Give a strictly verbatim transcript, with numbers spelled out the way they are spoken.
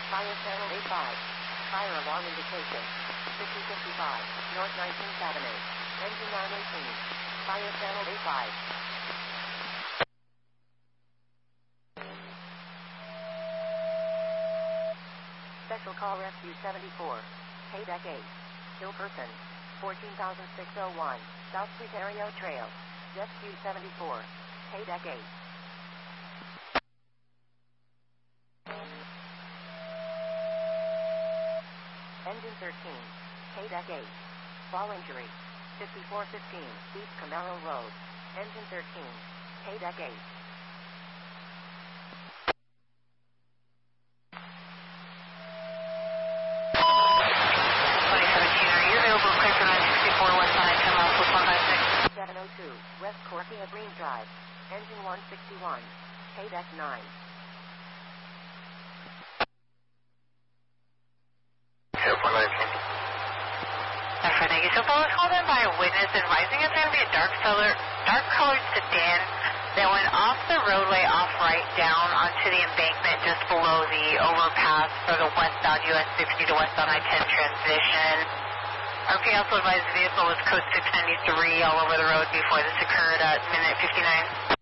Fire channel A five. Fire alarm indication. fifty fifty-five, North nineteenth Avenue. Engine nine eighteen. Fire channel A five. Special call rescue seventy-four. Haydeck eight. Kill person. fourteen thousand six hundred one. South Ontario Trail. Rescue seventy-four. Haydeck eight. Engine thirteen. Haydeck eight. Fall injury. fifty-four fifteen. East Camaro Road. Engine thirteen. Haydeck eight. seven oh two, West Corkia Green Drive. Engine one sixty-one. Haydeck nine. Thank you. So far, was called in by a witness advising it's going to be a dark color, dark colored sedan that went off the roadway off right down onto the embankment just below the overpass for the westbound U S sixty to westbound I ten transition. R P also advised the vehicle was code six ninety-three all over the road before this occurred at minute fifty-nine.